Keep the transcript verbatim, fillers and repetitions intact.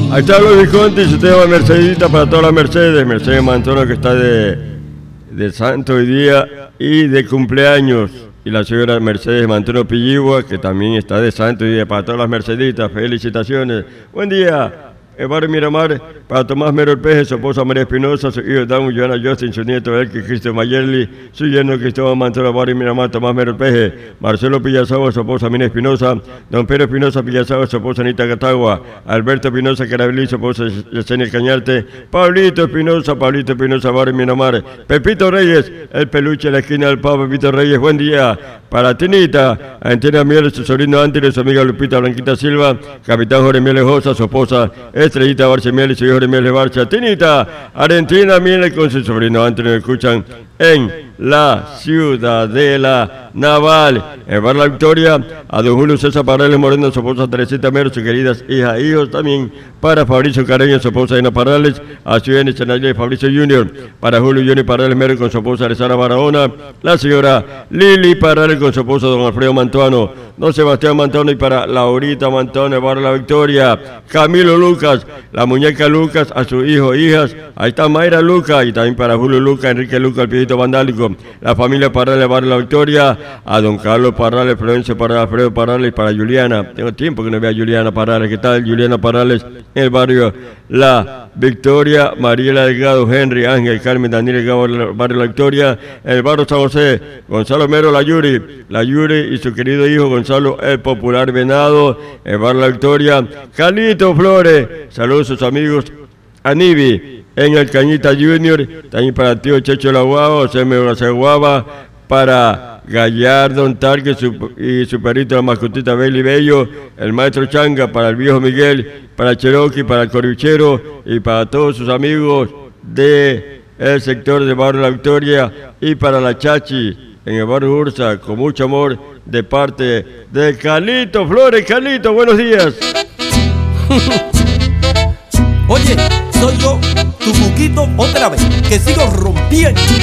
Ahí está Luis Visconti, su tema Mercedita para todas las Mercedes. Mercedes Mantono, que está de, de santo hoy día y de cumpleaños. Y la señora Mercedes Mantono Pilligua, que también está de santo hoy día para todas las Merceditas. Felicitaciones. Buen día. El barrio Miramar, para Tomás Mero el Peje, su esposa María Espinosa, su hijo Dan Joana Justin, su nieto Elke Cristo Mayerli, su yerno Cristóbal Mantono, barrio Miramar, Tomás Mero el Peje, Marcelo Pillazagua, su esposa Mina Espinosa, don Pedro Espinosa Pillazagua, su esposa Anita Catagua, Alberto Espinosa Carabelí, su esposa Yesenia Cañarte, Pablito Espinosa, Pablito Espinosa, barrio Miramar, Pepito Reyes, el peluche en la esquina del Pavo, Pepito Reyes, buen día. Para Tinita, Antina Mieles, su sobrino Ángeles, su amiga Lupita Blanquita Silva, Capitán Jorge Mieles Josa, su esposa Estrellita Barce Mieles, su hijo Jorge Mieles Barcha. Tinita, Argentina Mieles con su sobrino Ángeles, me escuchan en la Ciudadela Naval. En Bar La Victoria, a don Julio César Parales Moreno, su esposa Teresita Mero, sus queridas hijas e hijos. También para Fabricio Careño, su esposa Ena Parales, a su hijo Chanayla y Fabricio Junior. Para Julio Johnny Parales Mero con su esposa Aresara Barahona. La señora Lili Parales con su esposo don Alfredo Mantuano, don Sebastián Mantuano, y para Laurita Mantuano de Bar La Victoria. Camilo Lucas, la muñeca Lucas, a sus hijos e hijas. Ahí está Mayra Lucas, y también para Julio Lucas, Enrique Lucas, el piedito vandálico. La familia Parales de Bar La Victoria, a don Carlos Parales, Florencio Parales, Alfredo Parales, y para Juliana. Tengo tiempo que no vea a Juliana Parales. ¿Qué tal Juliana Parales? En el barrio La Victoria, Mariela Delgado, Henry, Ángel, Carmen, Daniel Delgado, barrio La Victoria. En el barrio San José, Gonzalo Mero, la Yuri, la Yuri y su querido hijo Gonzalo, el popular Venado. En el barrio La Victoria, Carlito Flores, saludos a sus amigos Anibi, en el Cañita Junior, también para el tío Checho La Guava, José Mero Guava, para Gallardo Tarque y su perrito la mascotita Belly Bello, el maestro Changa, para el viejo Miguel, para Cherokee, para el Corbichero y para todos sus amigos de el sector de Barrio La Victoria, y para la Chachi en el barrio Ursa, con mucho amor de parte de Carlito Flores. Carlito, buenos días. Oye, soy yo, tu Cuquito, otra vez, que sigo rompiendo.